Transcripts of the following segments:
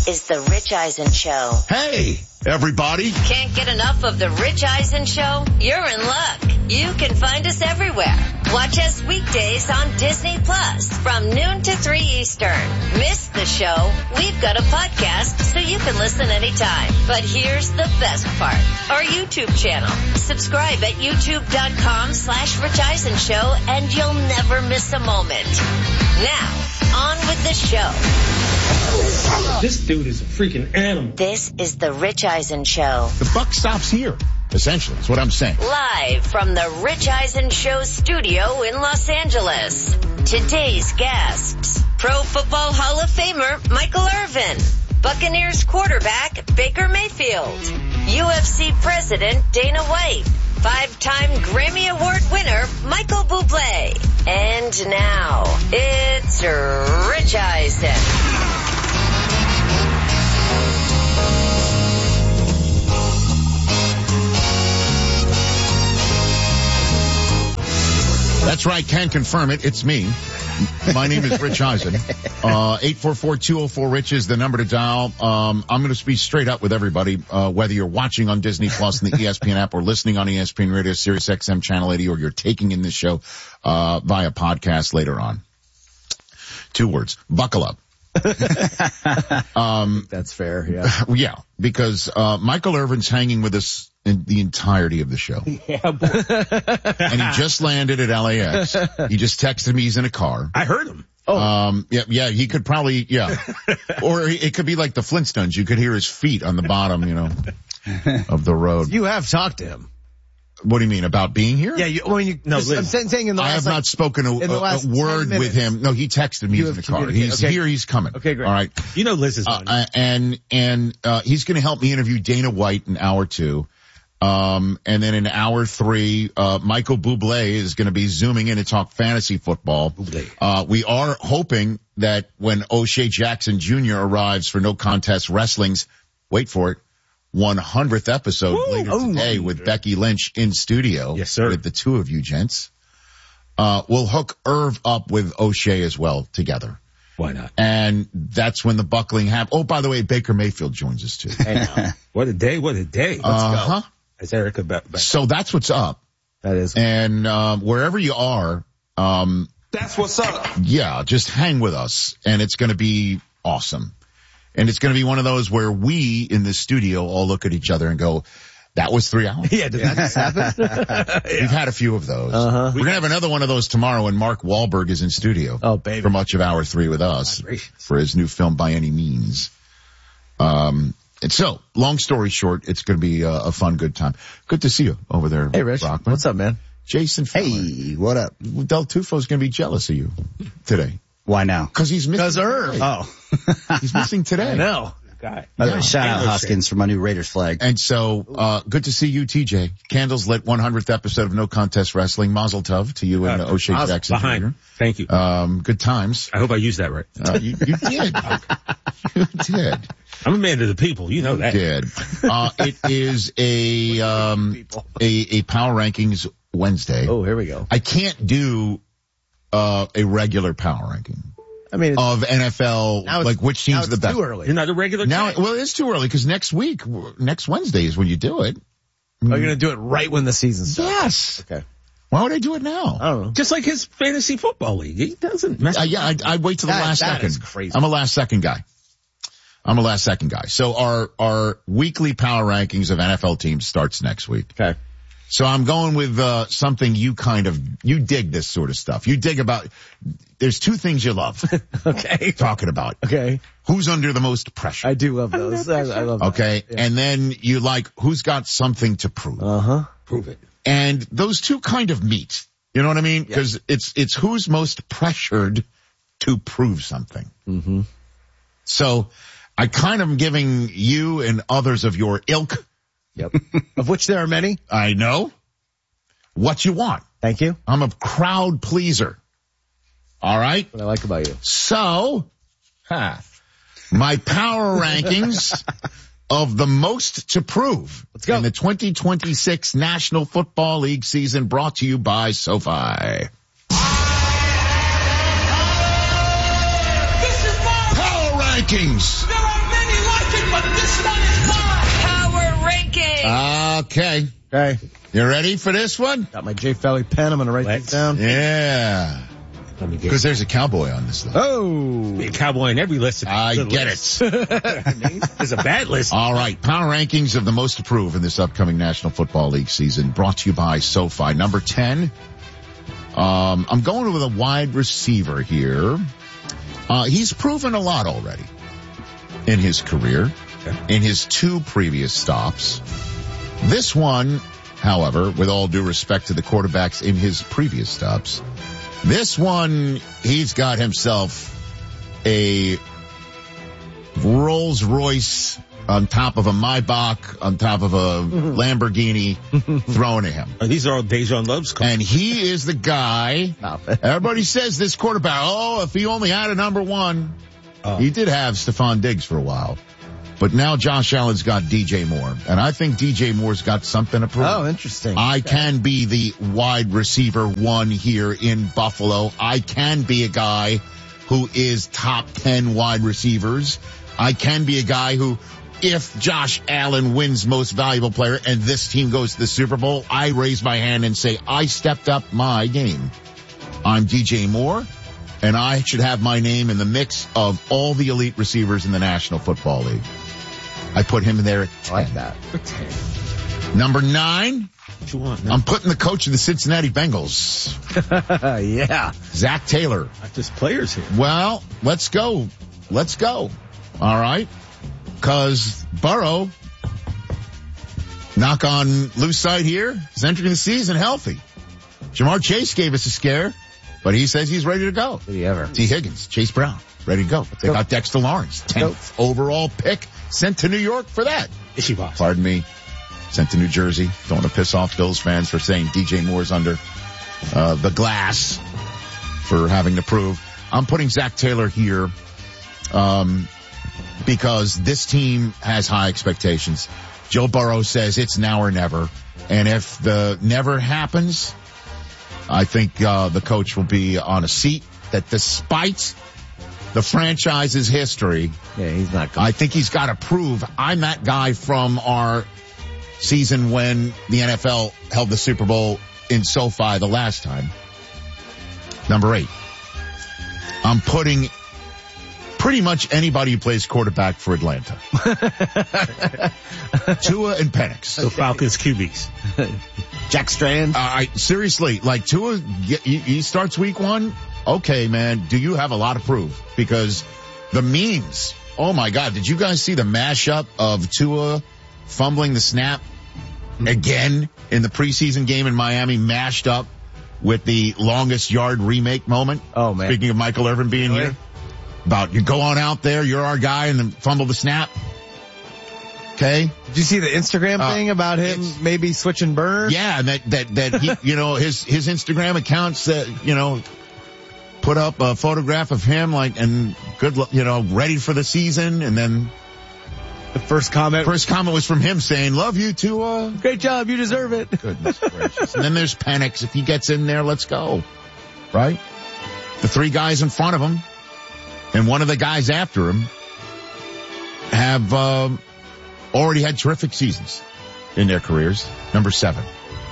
This is the Rich Eisen Show. Hey, everybody. Can't get enough of the Rich Eisen Show? You're in luck. You can find us everywhere. Watch us weekdays on Disney Plus from noon to 3 Eastern. Miss the show? We've got a podcast so you can listen anytime. But here's the best part. Our YouTube channel. Subscribe at youtube.com/Rich Eisen Show and you'll never miss a moment. Now, on with the show. This dude is a freaking animal. This is the Rich Eisen Show. The buck stops here, essentially. That's what I'm saying. Live from the Rich Eisen Show studio in Los Angeles. Today's guests. Pro Football Hall of Famer Michael Irvin. Buccaneers quarterback Baker Mayfield. UFC President Dana White. 5-time Grammy Award winner Michael Bublé. And now, it's Rich Eisen. That's right, can confirm it. It's me. My name is Rich Eisen. 844-204-RICH is the number to dial. I'm going to be straight up with everybody, whether you're watching on Disney Plus and the ESPN app or listening on ESPN Radio, Sirius XM Channel 80, or you're taking in this show via podcast later on. 2 words. Buckle up. That's fair, yeah. Yeah, because Michael Irvin's hanging with us in the entirety of the show. Yeah, boy. And he just landed at LAX. He just texted me he's in a car. I heard him. Yeah, he could probably, yeah. Or it could be like the Flintstones. You could hear his feet on the bottom, of the road. You have talked to him. What do you mean, about being here? Yeah, I'm saying in the last, I have not spoken a word with him. No, he texted me he's in the car. He's here, he's coming. Okay, great. All right. You know Liz is on. And he's going to help me interview Dana White in hour 2. And then in hour 3, Michael Bublé is going to be zooming in to talk fantasy football. We are hoping that when O'Shea Jackson Jr. arrives for No Contest Wrestling's, wait for it, 100th episode later today with Becky Lynch in studio. Yes, sir. With the 2 of you gents. We'll hook Irv up with O'Shea as well together. Why not? And that's when the buckling happens. Oh, by the way, Baker Mayfield joins us too. What a day, what a day. Let's go. As Erica back. So that's what's up. That is. And wherever you are, that's what's up. Yeah, just hang with us, and it's going to be awesome. And it's going to be one of those where we in the studio all look at each other and go, "That was 3 hours." Yeah, did that just happen? We've had a few of those. We're going to have another one of those tomorrow when Mark Wahlberg is in studio. Oh, baby. For much of hour 3 with us for his new film By Any Means. And so, long story short, it's going to be a fun, good time. Good to see you over there, Hey, Rich. Brockman. What's up, man? Jason Feller. Hey, what up? Del Tufo's going to be jealous of you today. Why now? Because he's missing. Because Irv. Oh. He's missing today. I know. Guy. By the way, shout out Hoskins for my new Raiders flag. And so, good to see you, TJ. Candles lit 100th episode of No Contest Wrestling. Mazel tov to you and O'Shea Jackson. Behind. Jr. Thank you. Good times. I hope I used that right. You did. You did. I'm a man of the people. You know that. You did. It is a Power Rankings Wednesday. Oh, here we go. I can't do a regular Power Ranking. I mean, of NFL, like which team's the best. Too early. You're not a regular now. guy. Well, it's too early because next Wednesday is when you do it. Are you going to do it right when the season starts? Yes. Okay. Why would I do it now? I don't know. Just like his fantasy football league. He doesn't mess I wait till the last second. That is crazy. I'm a last second guy. So our weekly power rankings of NFL teams starts next week. Okay. So I'm going with something you dig this sort of stuff. You dig about, there's 2 things you love. Okay. Talking about. Okay. Who's under the most pressure? I do love those. I love that. Okay. Yeah. And then you like, who's got something to prove? Prove it. And those 2 kind of meet. You know what I mean? Because it's who's most pressured to prove something. Mm-hmm. So I kind of am giving you and others of your ilk. Yep. Of which there are many. I know. What you want. Thank you. I'm a crowd pleaser. All right? What I like about you. So, my power rankings of the most to prove Let's go. in the 2026 National Football League season, brought to you by SoFi. Power rankings. There are many Power Ranking. Okay. Okay. You ready for this one? Got my J. Felly pen. I'm going to write this down. Yeah. Let me get Because there's a cowboy on this list. Oh. a cowboy in every list. I get it. There's a bad list. All right. Power rankings of the most approved in this upcoming National Football League season brought to you by SoFi. Number 10. I'm going with a wide receiver here. He's proven a lot already in his career, in his 2 previous stops. This one, however, with all due respect to the quarterbacks in his previous stops, this one, he's got himself a Rolls Royce on top of a Maybach, on top of a Lamborghini thrown at him. These are all Dejan Love's calls. And he is the guy. Everybody says this quarterback, if he only had a number 1. He did have Stephon Diggs for a while. But now Josh Allen's got DJ Moore. And I think DJ Moore's got something to prove. Oh, interesting. I can be the wide receiver 1 here in Buffalo. I can be a guy who is top 10 wide receivers. I can be a guy who, if Josh Allen wins most valuable player and this team goes to the Super Bowl, I raise my hand and say, I stepped up my game. I'm DJ Moore, and I should have my name in the mix of all the elite receivers in the National Football League. I put him in there at 10. I like that. Number 9, What you want? I'm putting the coach of the Cincinnati Bengals, Yeah. Zach Taylor. Not just players here. Well, let's go. All right. Because Burrow, knock on loose side here, is entering the season healthy. Jamar Chase gave us a scare, but he says he's ready to go. Did he ever? T. Higgins, Chase Brown, ready to go. They got Dexter Lawrence, 10th overall pick, sent to New York for that. Issue box. Pardon me. Sent to New Jersey. Don't want to piss off Bills fans for saying DJ Moore's under the glass for having to prove. I'm putting Zach Taylor here because this team has high expectations. Joe Burrow says it's now or never. And if the never happens, I think the coach will be on a seat that despite the franchise's history, he's not good. I think he's got to prove I'm that guy from our season when the NFL held the Super Bowl in SoFi the last time. Number 8. I'm putting pretty much anybody who plays quarterback for Atlanta. Tua and Penix. The Falcons QBs. Jack Strand. Seriously, like Tua, he starts week 1. Okay, man, do you have a lot of proof? Because the memes, oh my God, did you guys see the mashup of Tua fumbling the snap again in the preseason game in Miami, mashed up with the longest yard remake moment? Oh, man. Speaking of Michael Irvin being here. About you go on out there, you're our guy, and then fumble the snap. Okay. Did you see the Instagram thing about him maybe switching burners? Yeah, and that he, his Instagram accounts that, put up a photograph of him and good, ready for the season. And then the first comment was from him saying, love you Tua. Great job. You deserve it. Goodness gracious. And then there's Penix. If he gets in there, let's go. Right? The 3 guys in front of him and one of the guys after him have, already had terrific seasons in their careers. Number 7.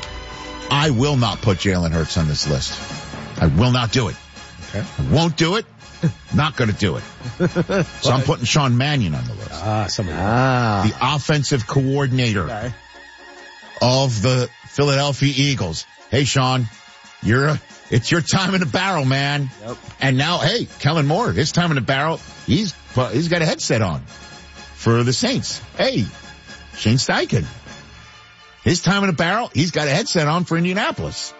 I will not put Jalen Hurts on this list. I will not do it. Okay. I won't do it. Not going to do it. So I'm putting Sean Mannion on the list. The offensive coordinator of the Philadelphia Eagles. Hey, Sean, it's your time in the barrel, man. Yep. And now, hey, Kellen Moore, his time in the barrel, he's got a headset on for the Saints. Hey, Shane Steichen, his time in the barrel, he's got a headset on for Indianapolis.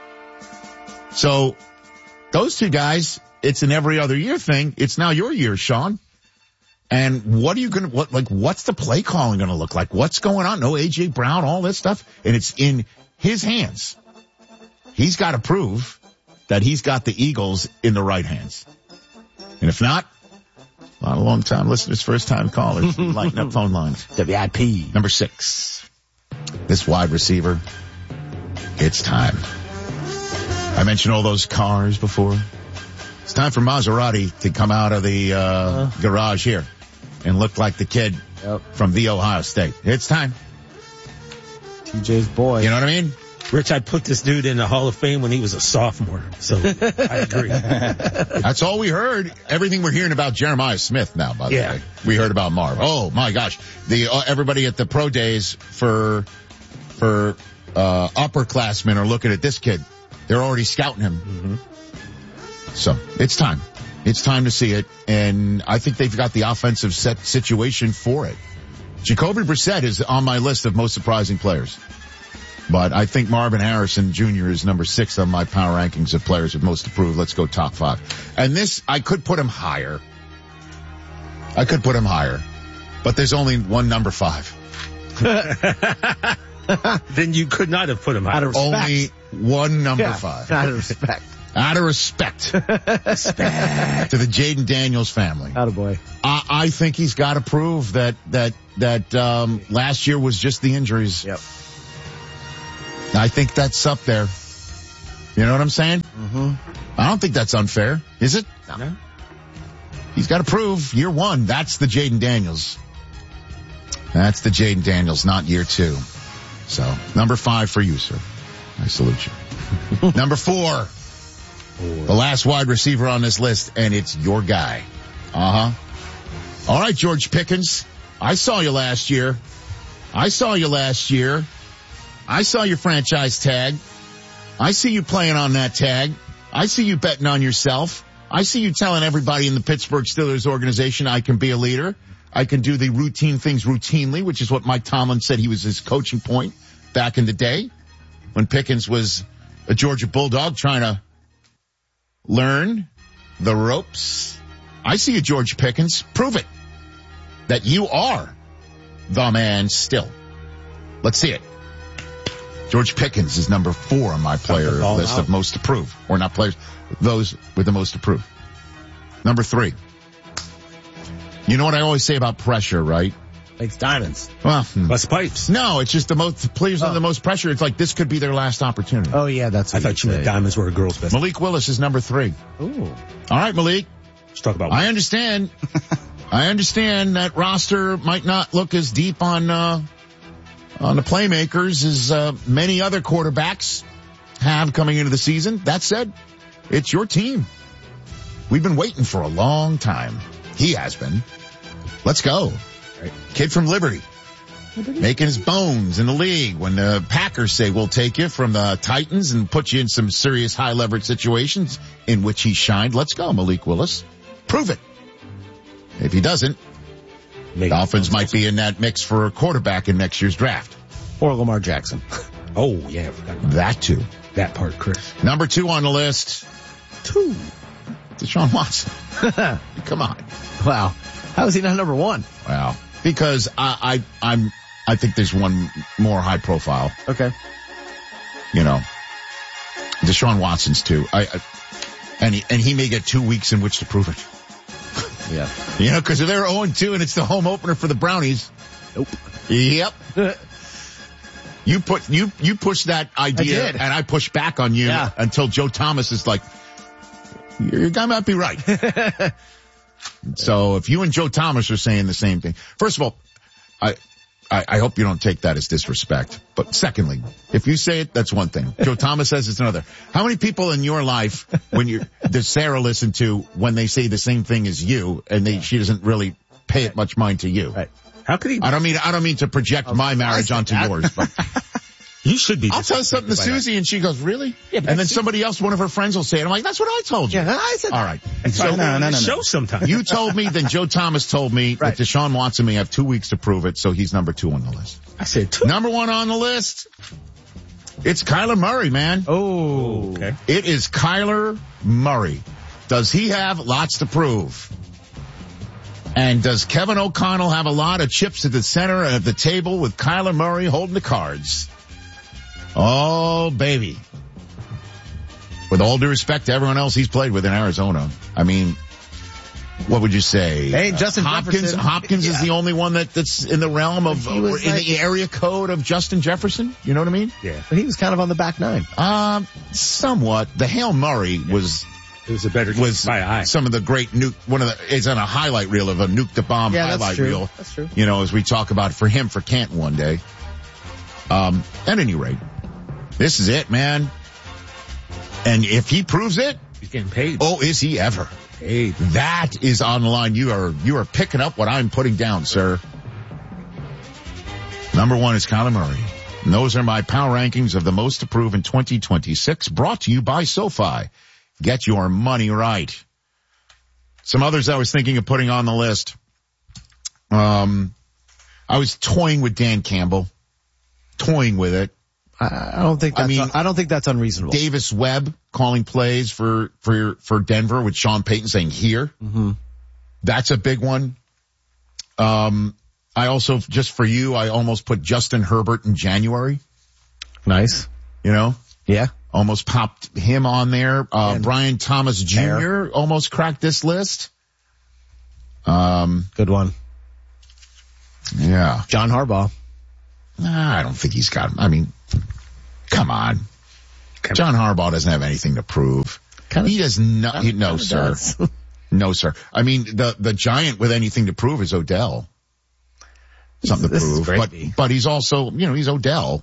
So those 2 guys, it's an every other year thing. It's now your year, Sean. And what's the play calling going to look like? What's going on? No A.J. Brown, all this stuff. And it's in his hands. He's got to prove that he's got the Eagles in the right hands. And if not, a lot of long-time listeners, first-time callers, lighting up phone lines. WIP. Number 6. This wide receiver. It's time. I mentioned all those cars before. It's time for Maserati to come out of the garage here and look like the kid from The Ohio State. It's time. TJ's boy. You know what I mean? Rich, I put this dude in the Hall of Fame when he was a sophomore, so I agree. That's all we heard. Everything we're hearing about Jeremiah Smith now, by the way. We heard about Marv. Oh, my gosh. Everybody at the pro days for upperclassmen are looking at this kid. They're already scouting him. Mm-hmm. So, it's time. It's time to see it, and I think they've got the offensive situation for it. Jacoby Brissett is on my list of most surprising players. But I think Marvin Harrison Jr. is number 6 on my power rankings of players with most approved. Let's go top 5. And this, I could put him higher. But there's only one number 5. Then you could not have put him higher. Only one number 5. Out of respect. Out of respect. To the Jaden Daniels family. Attaboy. I think he's got to prove that last year was just the injuries. Yep. I think that's up there. You know what I'm saying? Mm-hmm. I don't think that's unfair, is it? No. He's got to prove year 1. That's the Jaden Daniels. That's the Jaden Daniels, not year 2. So, number 5 for you, sir. I salute you. Number 4. The last wide receiver on this list, and it's your guy. All right, George Pickens. I saw you last year. I saw your franchise tag. I see you playing on that tag. I see you betting on yourself. I see you telling everybody in the Pittsburgh Steelers organization, I can be a leader. I can do the routine things routinely, which is what Mike Tomlin said he was his coaching point back in the day when Pickens was a Georgia Bulldog trying to learn the ropes. I see you, George Pickens. Prove it that you are the man still. Let's see it. George Pickens is number 4 on my player list of most approved. Or not players, those with the most approved. Number 3. You know what I always say about pressure, right? Makes diamonds. Well, less pipes. No, it's just the players under the most pressure. It's like this could be their last opportunity. Oh, yeah, that's what I thought you meant diamonds were a girl's best. Malik Willis is number 3. Ooh. All right, Malik. Let's talk about I understand. I understand that roster might not look as deep on the playmakers as many other quarterbacks have coming into the season. That said, it's your team. We've been waiting for a long time. He has been. Let's go. Right. Kid from Liberty. Making his bones in the league when the Packers say we'll take you from the Titans and put you in some serious high leverage situations in which he shined. Let's go, Malik Willis. Prove it. If he doesn't, Dolphins might be in that mix for a quarterback in next year's draft. Or Lamar Jackson. Oh, yeah. I forgot about that too. That part, Chris. Number 2 on the list. 2. Deshaun Watson. Come on. Wow. How is he not number 1? Wow. Because I think there's one more high profile. Okay. You know, Deshaun Watson's 2. And he may get 2 weeks in which to prove it. Yeah. You know, because if they're 0-2 and it's the home opener for the Brownies. Nope. Yep. You pushed that idea, and I pushed back on you until Joe Thomas is like, your guy might be right. So if you and Joe Thomas are saying the same thing, first of all, I hope you don't take that as disrespect. But secondly, if you say it, that's one thing. Joe Thomas says it's another. How many people in your life does Sarah listen to when they say the same thing as you, and she doesn't really pay it much mind to you? Right. How could he? I don't mean to project my marriage onto yours, but you should be. I'll tell something to Susie, and she goes, "Really?" Yeah, and then somebody else, one of her friends, will say it. I'm like, "That's what I told you." Yeah, I said. All right. So no. Show sometime. You told me, then Joe Thomas told me that Deshaun Watson may have 2 weeks to prove it, so he's number 2 on the list. I said 2. Number 1 on the list. It's Kyler Murray, man. Oh, okay. It is Kyler Murray. Does he have lots to prove? And does Kevin O'Connell have a lot of chips at the center of the table with Kyler Murray holding the cards? Oh, baby. With all due respect to everyone else he's played with in Arizona. I mean, what would you say? Hey, Justin Jefferson. Hopkins is the only one that's in the realm of, the area code of Justin Jefferson. You know what I mean? Yeah. But he was kind of on the back 9. Somewhat. The Hail Murray was It was a better game by eye. Some of the great it's on a highlight reel of a Nuke the Bomb highlight reel. That's true. You know, as we talk about for Canton one day. At any rate, this is it, man. And if he proves it, he's getting paid. Oh, is he ever? Paid. That is on the line. You are picking up what I'm putting down, sir. Number 1 is Kyler Murray. And those are my power rankings of the most to prove in 2026, brought to you by SoFi. Get your money right. Some others I was thinking of putting on the list. I was toying with Dan Campbell. Toying with it. I don't think that's unreasonable. Davis Webb calling plays for Denver with Sean Payton saying here. Mm-hmm. That's a big one. I also, just for you, I almost put Justin Herbert in January. Nice. You know? Yeah. Almost popped him on there. Brian Thomas Jr. almost cracked this list. Good one. Yeah. John Harbaugh. I don't think he's got, come on. John Harbaugh doesn't have anything to prove. He does not, no, sir. No, sir. The giant with anything to prove is Odell. Something to prove. But he's also, he's Odell.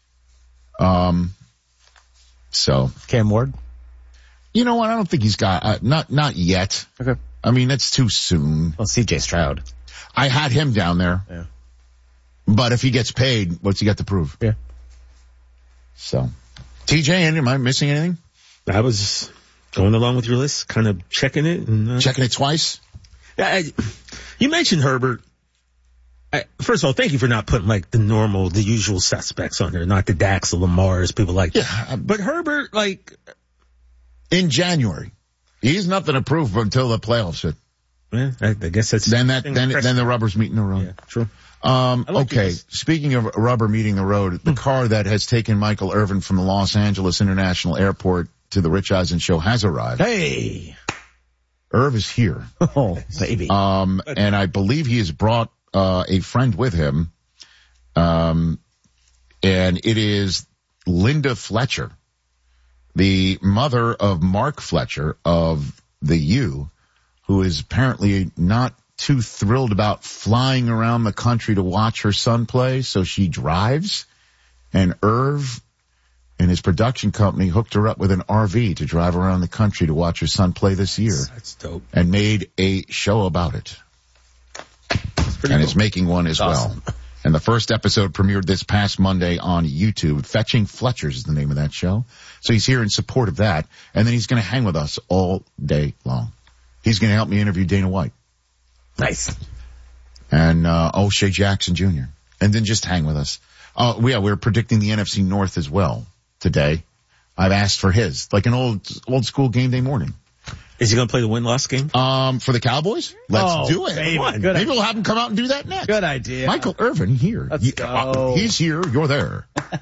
So. Cam Ward? You know what? I don't think he's got, not yet. Okay. That's too soon. Well, CJ Stroud. I had him down there. Yeah. But if he gets paid, what's he got to prove? Yeah. So. TJ, am I missing anything? I was going along with your list, kind of checking it. And, checking it twice? You mentioned Herbert. First of all, thank you for not putting the usual suspects on there, not the Dax, the Lamars, people like that. Yeah. But Herbert, in January. He's nothing to prove until the playoffs hit. Yeah, I guess that's... Then the rubber's meeting the road. Yeah, true. Okay, speaking of rubber meeting the road, the car that has taken Michael Irvin from the Los Angeles International Airport to the Rich Eisen Show has arrived. Hey! Irv is here. Oh, baby. And I believe he has brought a friend with him. And it is Linda Fletcher, the mother of Mark Fletcher of the U, who is apparently not too thrilled about flying around the country to watch her son play, so she drives. And Irv and his production company hooked her up with an RV to drive around the country to watch her son play this year. That's dope. And made a show about it. And is making one as well. And the first episode premiered this past Monday on YouTube. Fetching Fletchers is the name of that show. So he's here in support of that. And then he's going to hang with us all day long. He's going to help me interview Dana White. Nice. And O'Shea Jackson Jr. And then just hang with us. We're predicting the NFC North as well today. I've asked for his, like an old school game day morning. Is he going to play the win-loss game? For the Cowboys? Let's do it. Maybe we'll have him come out and do that next. Good idea. Michael Irvin here. Let's go. He's here. You're there.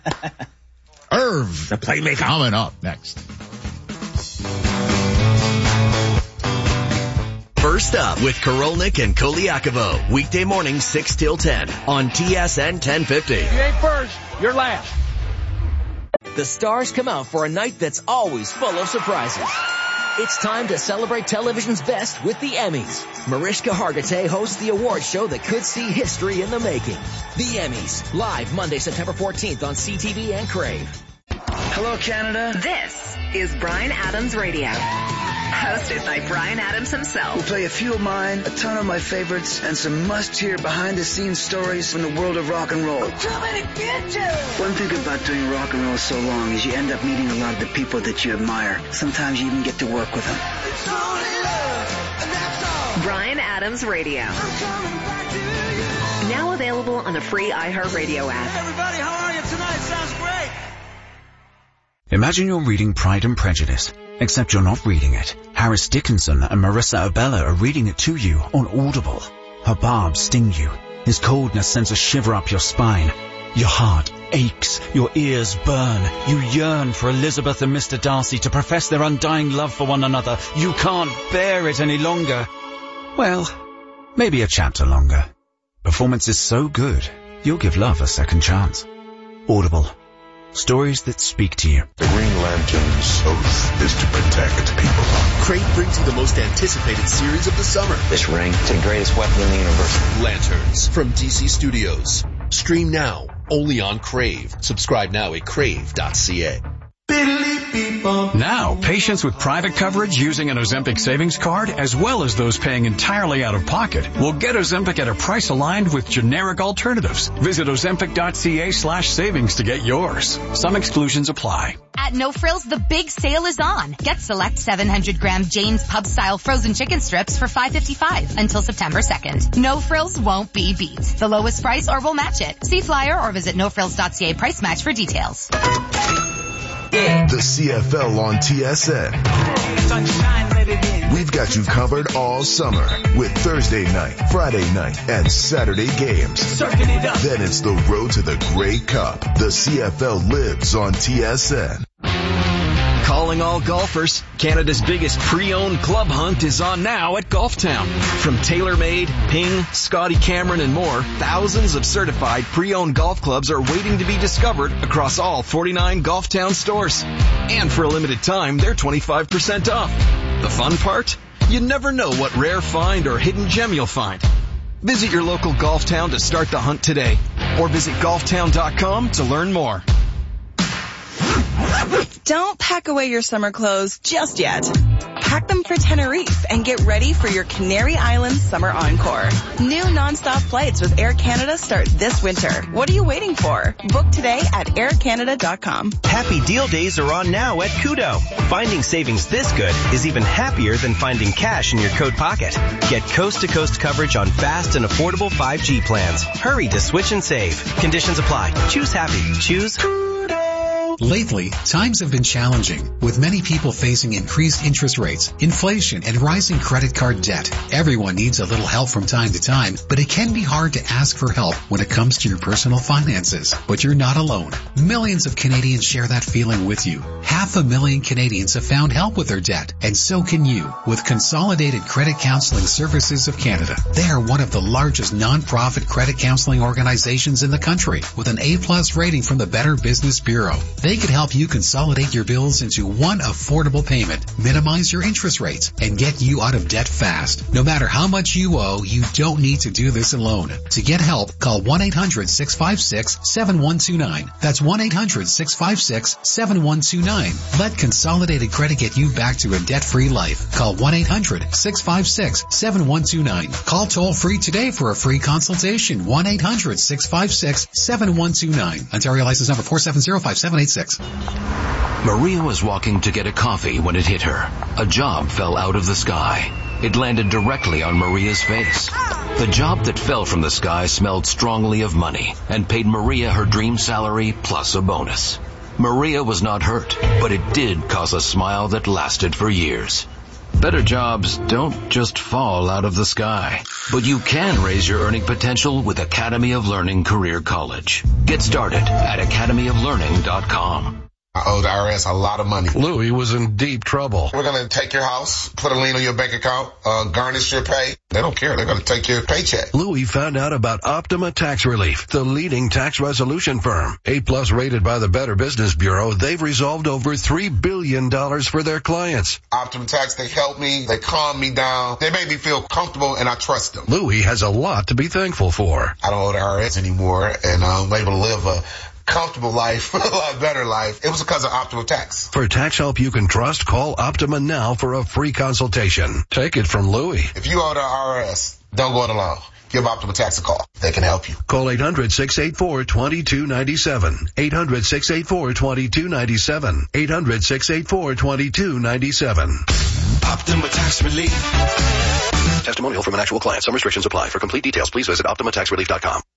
Irv. The playmaker. Coming up next. First Up with Korolnik and Koliakovo. Weekday morning 6 till 10 on TSN 1050. You ain't first, you're last. The stars come out for a night that's always full of surprises. It's time to celebrate television's best with the Emmys. Mariska Hargitay hosts the award show that could see history in the making. The Emmys, live Monday, September 14th on CTV and Crave. Hello, Canada. This is Bryan Adams Radio. Hosted by Bryan Adams himself. We'll play a few of mine, a ton of my favorites, and some must-hear behind-the-scenes stories from the world of rock and roll. I'm coming to get you! One thing about doing rock and roll so long is you end up meeting a lot of the people that you admire. Sometimes you even get to work with them. It's only love, and that's all. Bryan Adams Radio. I'm coming back to you. Now available on the free iHeartRadio app. Hey, everybody, how are you tonight? Sounds great. Imagine you're reading Pride and Prejudice, except you're not reading it. Harris Dickinson and Marissa Abella are reading it to you on Audible. Her barbs sting you. His coldness sends a shiver up your spine. Your heart aches. Your ears burn. You yearn for Elizabeth and Mr. Darcy to profess their undying love for one another. You can't bear it any longer. Well, maybe a chapter longer. Performance is so good, you'll give love a second chance. Audible. Stories that speak to you. The Green Lantern's oath is to protect people. Crave brings you the most anticipated series of the summer. This ring, it's the greatest weapon in the universe. Lanterns from DC Studios. Stream now, only on Crave. Subscribe now at crave.ca. Now, patients with private coverage using an Ozempic savings card, as well as those paying entirely out of pocket, will get Ozempic at a price aligned with generic alternatives. Visit Ozempic.ca/savings to get yours. Some exclusions apply. At No Frills, the big sale is on. Get select 700-gram Jane's Pub-style frozen chicken strips for $5.55 until September 2nd. No Frills won't be beat. The lowest price or we'll match it. See flyer or visit nofrills.ca price match for details. The CFL on TSN. We've got you covered all summer with Thursday night, Friday night, and Saturday games. Then it's the road to the Grey Cup. The CFL lives on TSN. Calling all golfers, Canada's biggest pre-owned club hunt is on now at Golftown. From TaylorMade, Ping, Scotty Cameron, and more, thousands of certified pre-owned golf clubs are waiting to be discovered across all 49 Golftown stores. And for a limited time, they're 25% off. The fun part? You never know what rare find or hidden gem you'll find. Visit your local Golftown to start the hunt today, or visit golftown.com to learn more. Don't pack away your summer clothes just yet. Pack them for Tenerife and get ready for your Canary Islands Summer Encore. New nonstop flights with Air Canada start this winter. What are you waiting for? Book today at aircanada.com. Happy deal days are on now at Kudo. Finding savings this good is even happier than finding cash in your coat pocket. Get coast-to-coast coverage on fast and affordable 5G plans. Hurry to switch and save. Conditions apply. Choose happy. Choose Lately, times have been challenging, with many people facing increased interest rates, inflation, and rising credit card debt. Everyone needs a little help from time to time, but it can be hard to ask for help when it comes to your personal finances. But you're not alone. Millions of Canadians share that feeling with you. 500,000 Canadians have found help with their debt, and so can you with Consolidated Credit Counseling Services of Canada. They are one of the largest non-profit credit counseling organizations in the country, with an A+ rating from the Better Business Bureau. They can help you consolidate your bills into one affordable payment, minimize your interest rates, and get you out of debt fast. No matter how much you owe, you don't need to do this alone. To get help, call 1-800-656-7129. That's 1-800-656-7129. Let Consolidated Credit get you back to a debt-free life. Call 1-800-656-7129. Call toll-free today for a free consultation. 1-800-656-7129. Ontario license number 4705786. Maria was walking to get a coffee when it hit her. A job fell out of the sky. It landed directly on Maria's face. The job that fell from the sky smelled strongly of money and paid Maria her dream salary plus a bonus. Maria was not hurt, but it did cause a smile that lasted for years. Better jobs don't just fall out of the sky, but you can raise your earning potential with Academy of Learning Career College. Get started at academyoflearning.com. I owe the IRS a lot of money. Louis was in deep trouble. We're going to take your house, put a lien on your bank account, garnish your pay. They don't care. They're going to take your paycheck. Louis found out about Optima Tax Relief, the leading tax resolution firm. A+ rated by the Better Business Bureau, they've resolved over $3 billion for their clients. Optima Tax, they help me. They calm me down. They make me feel comfortable, and I trust them. Louis has a lot to be thankful for. I don't owe the IRS anymore, and I'm able to live a comfortable life, a lot better life. It was because of Optima Tax. For tax help you can trust, call Optima now for a free consultation. Take it from Louis. If you owe the IRS, don't go it alone. Give Optima Tax a call. They can help you. Call 800-684-2297. 800-684-2297. 800-684-2297. Optima Tax Relief. Testimonial from an actual client. Some restrictions apply. For complete details, please visit OptimaTaxRelief.com.